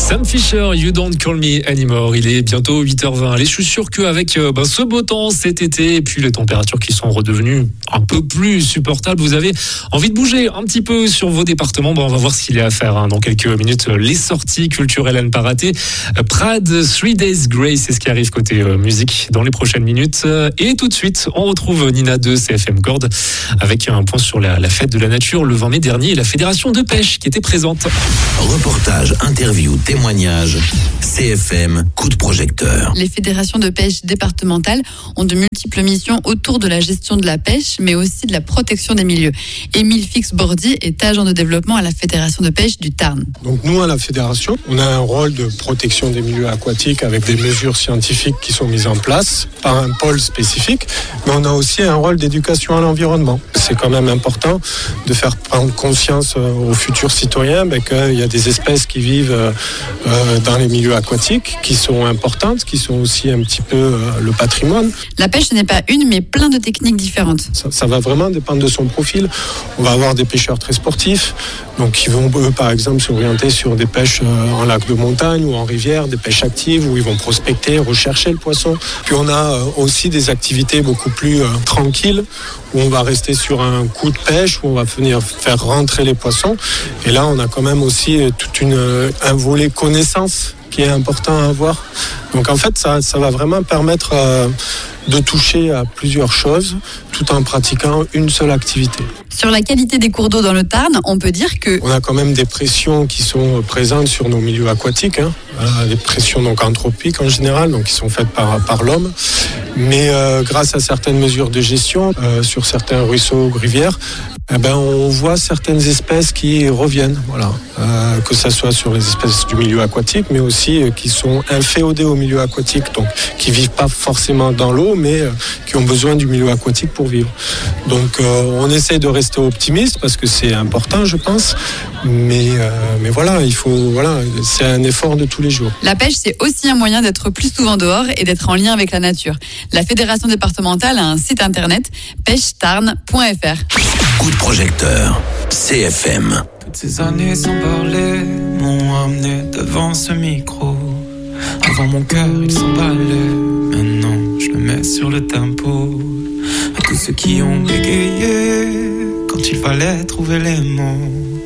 Sam Fisher, You Don't Call Me Anymore. Il est bientôt 8h20. Allez, je suis sûr qu'avec ce beau temps cet été et puis les températures qui sont redevenues un peu plus supportables, vous avez envie de bouger un petit peu sur vos départements. Bon, on va voir ce qu'il y a à faire dans quelques minutes. Les sorties culturelles à ne pas rater. Prad, 3 Days Grace, c'est ce qui arrive côté musique dans les prochaines minutes. Et tout de suite, on retrouve Nina de CFM Corde avec un point sur la fête de la nature le 20 mai dernier et la fédération de pêche qui était présente. Reportage, interview, témoignage, CFM, coup de projecteur. Les fédérations de pêche départementales ont de multiples missions autour de la gestion de la pêche, mais aussi de la protection des milieux. Émile Fix-Bordy est agent de développement à la fédération de pêche du Tarn. Donc nous, à la fédération, on a un rôle de protection des milieux aquatiques avec des mesures scientifiques qui sont mises en place par un pôle spécifique, mais on a aussi un rôle d'éducation à l'environnement. C'est quand même important de faire prendre conscience aux futurs citoyens qu'il y a des espèces qui vivent dans les milieux aquatiques, qui sont importantes, qui sont aussi un petit peu le patrimoine. La pêche, ce n'est pas une, mais plein de techniques différentes. Ça va vraiment dépendre de son profil. On va avoir des pêcheurs très sportifs, donc qui vont, eux, par exemple, s'orienter sur des pêches en lac de montagne ou en rivière, des pêches actives, où ils vont prospecter, rechercher le poisson. Puis on a aussi des activités beaucoup plus tranquilles, où on va rester sur un coup de pêche, où on va venir faire rentrer les poissons. Et là, on a quand même aussi un volet connaissance qui est important à avoir. Donc en fait, ça va vraiment permettre de toucher à plusieurs choses tout en pratiquant une seule activité. Sur la qualité des cours d'eau dans le Tarn, on peut dire que... On a quand même des pressions qui sont présentes sur nos milieux aquatiques, des pressions donc anthropiques en général, donc qui sont faites par l'homme. Mais grâce à certaines mesures de gestion, sur certains ruisseaux ou rivières, on voit certaines espèces qui reviennent, que ce soit sur les espèces du milieu aquatique, mais aussi qui sont inféodées au milieu aquatique, donc qui vivent pas forcément dans l'eau, mais qui ont besoin du milieu aquatique pour vivre. Donc on essaie de rester optimiste parce que c'est important, je pense, mais c'est un effort de tous les jours. La pêche, c'est aussi un moyen d'être plus souvent dehors et d'être en lien avec la nature. La fédération départementale a un site internet, pêchetarn.fr. Coup de projecteur, CFM. Toutes ces années sans parler m'ont amené devant ce micro. Avant mon cœur il s'emballait, maintenant je le mets sur le tempo. À tous ceux qui ont bégayé quand il fallait trouver les mots.